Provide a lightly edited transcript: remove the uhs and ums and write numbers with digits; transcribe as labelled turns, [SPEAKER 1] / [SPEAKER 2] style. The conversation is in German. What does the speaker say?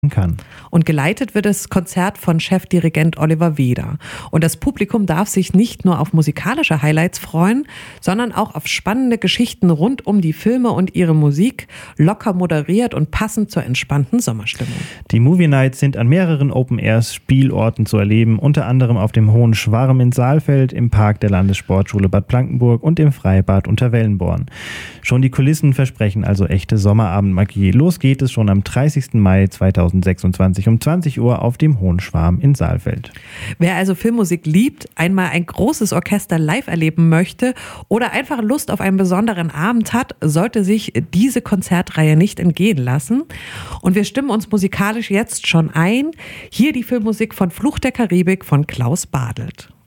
[SPEAKER 1] kann.
[SPEAKER 2] Und geleitet wird das Konzert von Chefdirigent Oliver Weder. Und das Publikum darf sich nicht nur auf musikalische Highlights freuen, sondern auch auf spannende Geschichten rund um die Filme und ihre Musik, locker moderiert und passend zur entspannten Sommerstimmung.
[SPEAKER 1] Die Movie Nights sind an mehreren Open-Air-Spielorten zu erleben, unter anderem auf dem Hohen Schwarm in Saalfeld, im Park der Landessportschule Bad Blankenburg und im Freibad unter Wellenborn. Schon die Kulissen versprechen also echte Sommerabendmagie. Los geht es schon am 30. Mai 2026 um 20 Uhr auf dem Hohen Schwarm in Saalfeld.
[SPEAKER 2] Wer also Filmmusik liebt, einmal ein großes Orchester live erleben möchte oder einfach Lust auf einen besonderen Abend hat, sollte sich diese Konzertreihe nicht entgehen lassen. Und wir stimmen uns musikalisch jetzt schon ein. Hier die Filmmusik von Fluch der Karibik von Klaus Badelt.